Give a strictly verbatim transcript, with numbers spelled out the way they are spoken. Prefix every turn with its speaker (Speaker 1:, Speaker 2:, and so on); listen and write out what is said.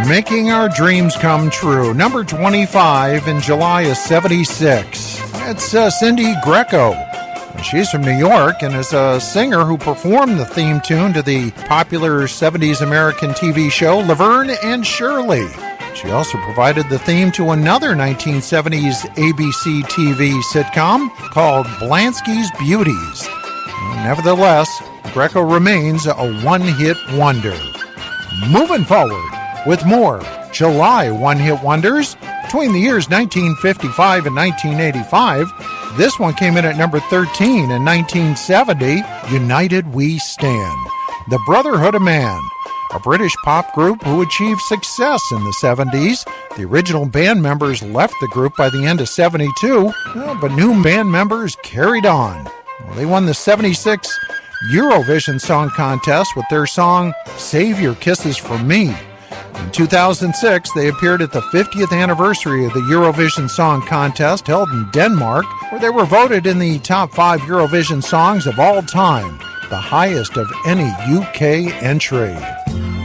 Speaker 1: Making Our Dreams Come True. Number twenty-five in July of seventy-six. It's uh, Cindy Greco. She's from New York and is a singer who performed the theme tune to the popular seventies American T V show Laverne and Shirley. She also provided the theme to another nineteen seventies A B C T V sitcom called Blansky's Beauties. Nevertheless, Greco remains a one-hit wonder. Moving forward with more July one-hit wonders between the years nineteen fifty-five and nineteen eighty-five. This one came in at number thirteen in nineteen seventy, United We Stand. The Brotherhood of Man, a British pop group who achieved success in the seventies. The original band members left the group by the end of seventy-two, but new band members carried on. Well, they won the seventy-six Eurovision Song Contest with their song Save Your Kisses for Me. In two thousand six, they appeared at the fiftieth anniversary of the Eurovision Song Contest held in Denmark, where they were voted in the top five Eurovision songs of all time, the highest of any U K entry.